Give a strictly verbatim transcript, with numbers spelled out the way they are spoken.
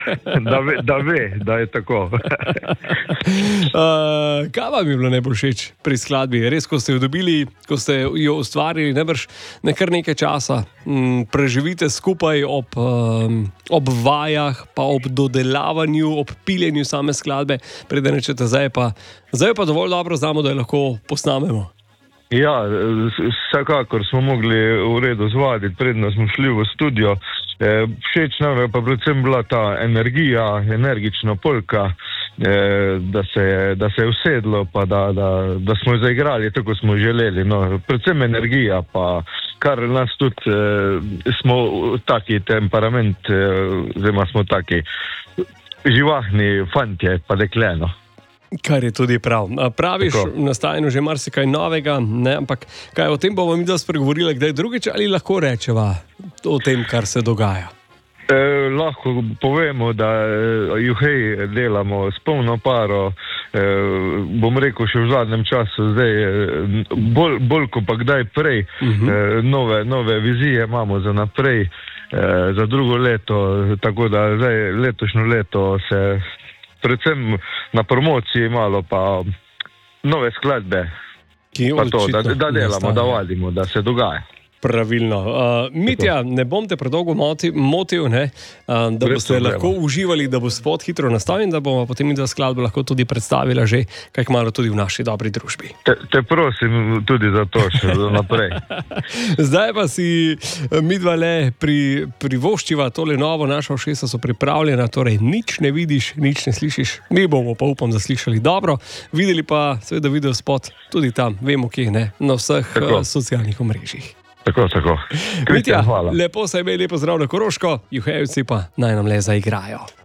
da, ve, da ve, da je tako. uh, kaj vam je bilo najbolj všeč pri skladbi? Res, ko ste jo dobili, ko ste jo ustvarili, nebrž nekaj nekaj časa m, preživite skupaj ob, um, ob vajah, pa ob dodelavanju, ob piljenju same skladbe, preden rečete, zdaj pa, zdaj pa dovolj dobro znamo, da jo lahko posnamemo. Ja, vsekakor smo mogli v redu zvaditi, predno smo šli v studio. E, všeč nam je pa predvsem bila ta energija, energična polka, e, da, se je, da se je usedlo, pa da, da, da smo zaigrali tako, smo želeli. No, predvsem energija, pa kar nas tudi e, smo taki temperament, e, oziroma smo taki živahni fantje, pa dekleno. Kar je tudi prav. Praviš, nastajeno že marsikaj novega, ne? Ampak kaj o tem bomo mi da spregovorili kdaj drugič, ali lahko rečeva o tem, kar se dogaja? Eh, lahko povemo, da eh, juhej delamo s polno paro, eh, bom rekel še v zadnjem času, zdaj eh, bolj, bolj ko pa kdaj prej, uh-huh. eh, nove, nove vizije imamo za naprej, eh, za drugo leto, tako da zdaj letošnjo leto se predvsem na promociji malo pa nove skladbe, pa to, da, da delamo, da vadimo, da se dogaja. Pravilno. Uh, Mitja, ne bom te predolgo motil, motil ne, uh, da boste lahko uživali, da bo spot hitro nastavljen, da bomo potem za skladbo lahko tudi predstavila že kaj malo tudi v naši dobri družbi. Te, te prosim tudi za to še naprej. Zdaj pa si midva le pri, privoščiva tole novo, naša ušesa so pripravljena, torej nič ne vidiš, nič ne slišiš. Mi bomo pa upam, da slišali dobro, videli pa seveda video spot tudi tam, vemo kje, ne, na vseh uh, socialnih omrežjih. Tako, tako. Mitja, lepo se imej, lepo zdrav na Koroško, juhejevci pa naj nam le zaigrajo.